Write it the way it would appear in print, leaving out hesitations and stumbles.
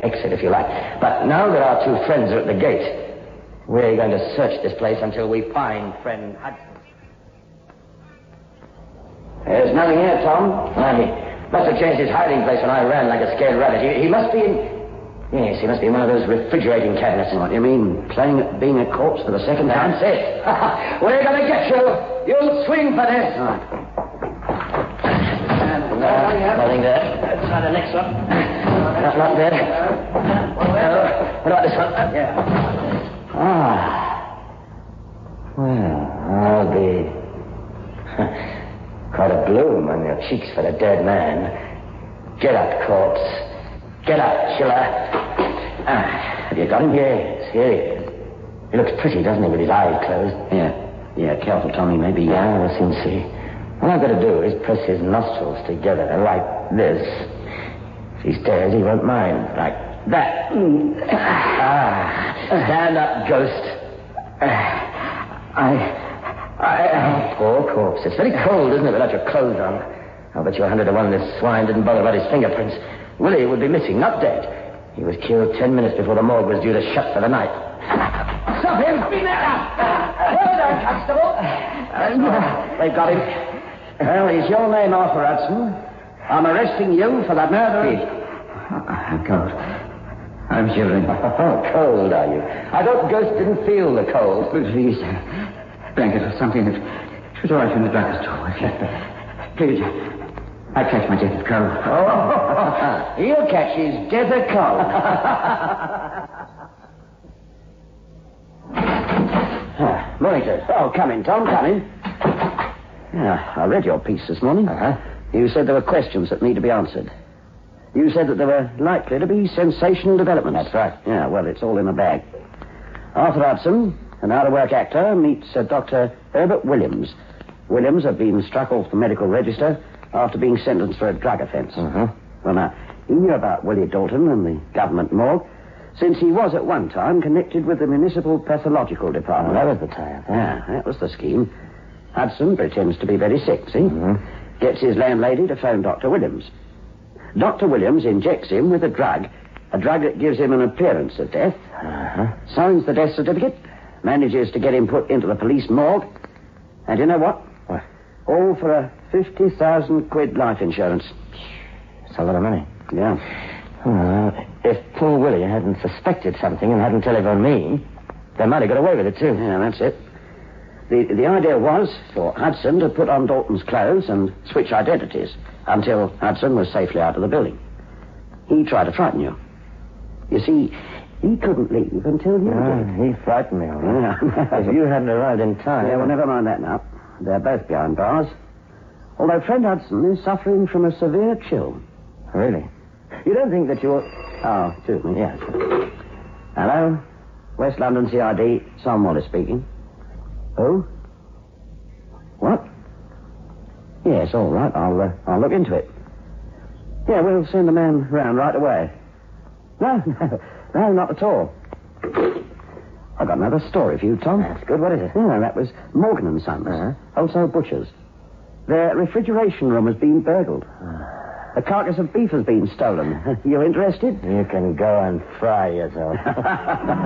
exit, if you like. But now that our two friends are at the gate, we're going to search this place until we find friend Hudson. There's nothing here, Tom. He must have changed his hiding place when I ran like a scared rabbit. He must be in... Yes, he must be in one of those refrigerating cabinets. What, you mean playing at being a corpse for the second time? That's it. We're going to get you. You'll swing for this. All right. Nothing there. Try the next one. Not there. What about this one? Yeah. Well, I'll be... Quite a bloom on your cheeks for the dead man. Get up, corpse. Get up, Chiller. Have you got him? Yes, here he is. He looks pretty, doesn't he, with his eyes closed? Yeah, careful, Tommy, maybe. Yeah, we'll soon see. All I've got to do is press his nostrils together like this. If he stares, he won't mind. Like that. Stand up, ghost. Poor corpse. It's very cold, isn't it, without your clothes on? I'll bet you 100 to 1 this swine didn't bother about his fingerprints. Willie would be missing, not dead. He was killed 10 minutes before the morgue was due to shut for the night. Stop him! Well done, Constable. They've got him. Well, is your name Arthur Hudson? I'm arresting you for the murder. I'm cold. I'm shivering. Cold, are you? I thought Ghost didn't feel the cold. Please, blanket or something. It was all right from the drugstore. Please, I catch my death of cold. He'll catch his death of cold. Morning, sir. Oh, come in, Tom, come in. Yeah, I read your piece this morning. You said there were questions that need to be answered. You said that there were likely to be sensational developments. That's right. Yeah, well, it's all in a bag. Arthur Hudson, an out-of-work actor, meets Dr. Herbert Williams. Williams had been struck off the medical register after being sentenced for a drug offence. Well, now, he knew about Willie Dalton and the government morgue, since he was at one time connected with the municipal pathological department. That was the tie-up. Yeah, that was the scheme. Hudson pretends to be very sick, see? Gets his landlady to phone Dr. Williams. Dr. Williams injects him with a drug that gives him an appearance of death, signs the death certificate, manages to get him put into the police morgue, and you know what? What? All for a 50,000 quid life insurance. It's a lot of money. Yeah. Well, if poor Willie hadn't suspected something and hadn't telephoned me, they might have got away with it, too. Yeah, that's it. The idea was for Hudson to put on Dalton's clothes and switch identities until Hudson was safely out of the building. He tried to frighten you. You see, he couldn't leave until you did. He frightened me, all right. Yeah. If you hadn't arrived in time... Yeah, well, never mind that now. They're both behind bars. Although friend Hudson is suffering from a severe chill. Really? You don't think that you're... Oh, excuse me. Yes. Hello? West London CID, Sam Wallace speaking. Who? What? Yes, all right. I'll look into it. Yeah, we'll send the man round right away. No, not at all. I've got another story for you, Tom. That's good. What is it? Yeah, that was Morgan and Sons, also butchers. Their refrigeration room has been burgled. A carcass of beef has been stolen. You interested? You can go and fry yourself.